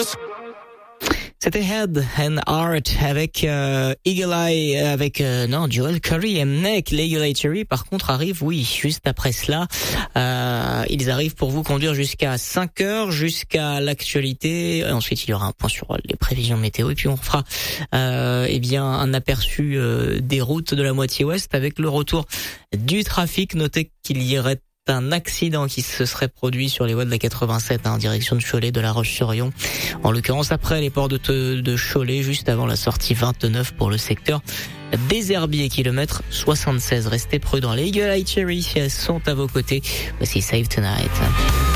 C'était Head and Heart avec Eagle Eye, avec Joel Curry et Neck. Les Eagle Eye Cherry, par contre, arrivent, juste après cela. Ils arrivent pour vous conduire jusqu'à 5 heures, jusqu'à l'actualité. Ensuite, il y aura un point sur les prévisions météo. Et puis, on fera un aperçu des routes de la moitié ouest avec le retour du trafic. Notez qu'il y aurait un accident qui se serait produit sur les voies de la 87 en direction de Cholet, de La Roche-sur-Yon. En l'occurrence, après les ports de Cholet, juste avant la sortie 29 pour le secteur des Herbiers, kilomètre 76. Restez prudents. Les Eagle Eye Cherry sont à vos côtés. Voici Save Tonight.